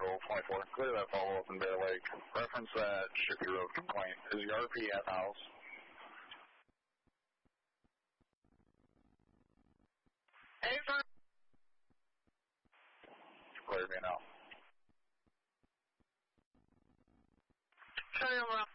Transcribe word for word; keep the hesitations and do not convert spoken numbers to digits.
Patrol twenty-four, clear that follow-up in Bear Lake. Reference that Shippey Road complaint. Is the R P at the house? Hey, sir. Clear me now. Sorry, I'm